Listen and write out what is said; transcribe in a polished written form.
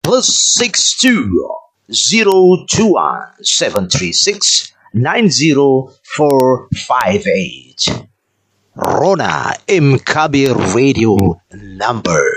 +62 021 736 90458. Rona Mkabi Radio number.